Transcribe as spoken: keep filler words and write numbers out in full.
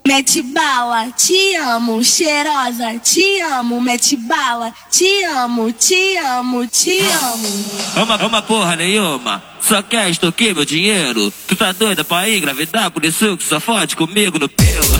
Mete bala, te amo, cheirosa, te amo, mete bala, te amo, te amo, te amo. Ama, ama porra nenhuma, só quer extorquir meu dinheiro. Tu tá doida pra engravidar, por isso que só fode comigo no pelo.